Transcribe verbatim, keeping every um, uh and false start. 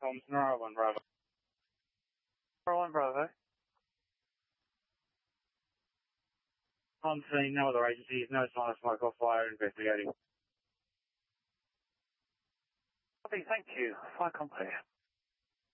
Tom's Nora one Bravo. Nora one Bravo. On scene, no other agencies, no sign of smoke or fire, investigating. Copy, thank you. Fire complete.